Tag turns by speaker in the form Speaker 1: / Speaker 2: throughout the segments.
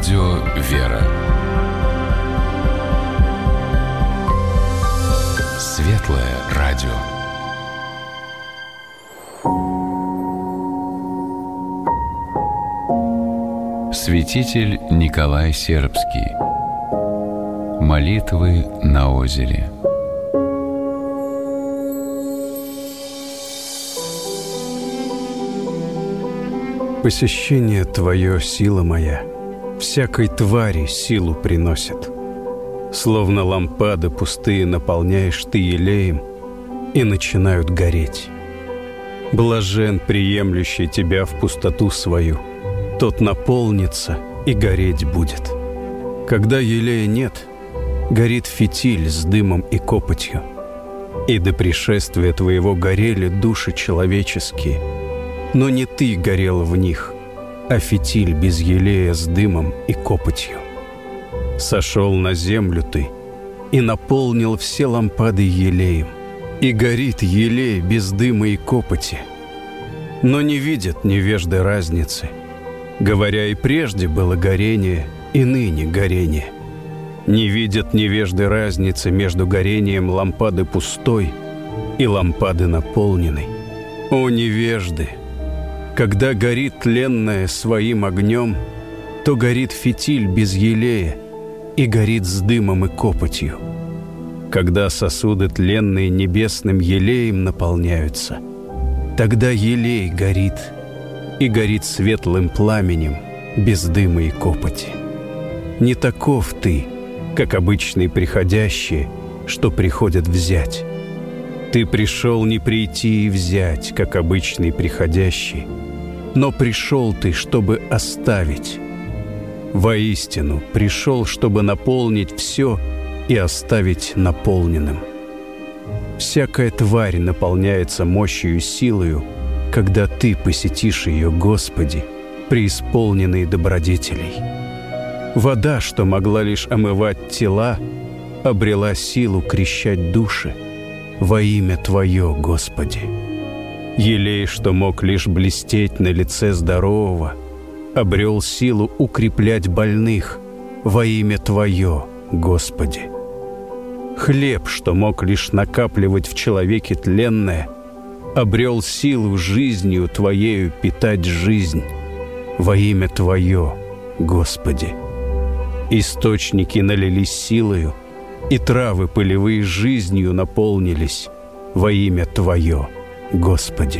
Speaker 1: Радио «Вера». Светлое радио. Святитель Николай Сербский. Молитвы на озере.
Speaker 2: Посещение Твое, сила моя, всякой твари силу приносит. Словно лампады пустые наполняешь Ты елеем, и начинают гореть. Блажен, приемлющий Тебя в пустоту свою, тот наполнится и гореть будет. Когда елея нет, горит фитиль с дымом и копотью. И до пришествия Твоего горели души человеческие, но не Ты горел в них, а фитиль без елея с дымом и копотью. Сошел на землю Ты и наполнил все лампады елеем, и горит елей без дыма и копоти. Но не видят невежды разницы, говоря, и прежде было горение, и ныне горение. Не видят невежды разницы между горением лампады пустой и лампады наполненной. О, невежды! Когда горит тленное своим огнем, то горит фитиль без елея и горит с дымом и копотью. Когда сосуды тленные небесным елеем наполняются, тогда елей горит и горит светлым пламенем без дыма и копоти. Не таков Ты, как обычные приходящие, что приходят взять. Ты пришел не прийти и взять, как обычный приходящий, но пришел Ты, чтобы оставить. Воистину, пришел, чтобы наполнить все и оставить наполненным. Всякая тварь наполняется мощью и силою, когда Ты посетишь ее, Господи, преисполненный добродетелей. Вода, что могла лишь омывать тела, обрела силу крещать души во имя Твое, Господи. Елей, что мог лишь блестеть на лице здорового, обрел силу укреплять больных во имя Твое, Господи. Хлеб, что мог лишь накапливать в человеке тленное, обрел силу жизнью Твоею питать жизнь во имя Твое, Господи. Источники налились силою, и травы полевые жизнью наполнились во имя Твое, Господи.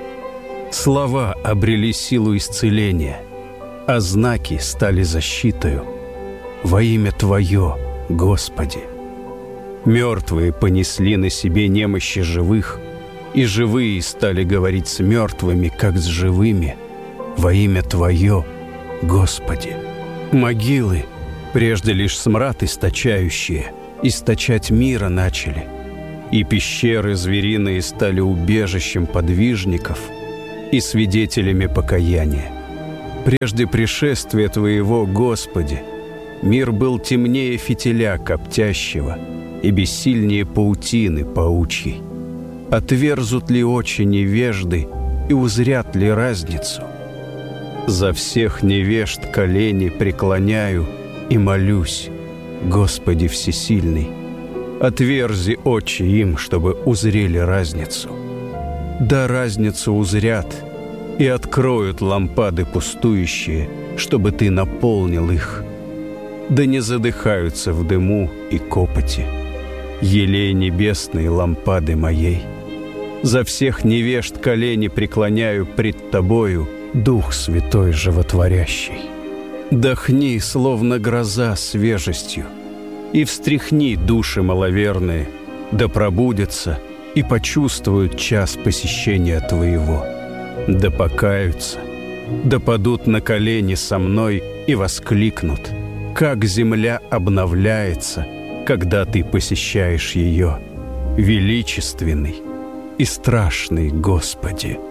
Speaker 2: Слова обрели силу исцеления, а знаки стали защитою во имя Твое, Господи. Мертвые понесли на себе немощи живых, и живые стали говорить с мертвыми, как с живыми, во имя Твое, Господи. Могилы, прежде лишь смрад источающие, источать мира начали, и пещеры звериные стали убежищем подвижников и свидетелями покаяния. Прежде пришествия Твоего, Господи, мир был темнее фитиля коптящего и бессильнее паутины паучьей. Отверзут ли очи невежды и узрят ли разницу? За всех невежд колени преклоняю и молюсь, Господи Всесильный, отверзи очи им, чтобы узрели разницу. Да разницу узрят и откроют лампады пустующие, чтобы Ты наполнил их. Да не задыхаются в дыму и копоти елей небесной лампады моей. За всех невежд колени преклоняю пред Тобою, Дух Святой Животворящий. Дохни, словно гроза, свежестью, и встряхни души маловерные, да пробудятся и почувствуют час посещения Твоего, да покаются, да падут на колени со мной и воскликнут, как земля обновляется, когда Ты посещаешь ее, величественный и страшный Господи.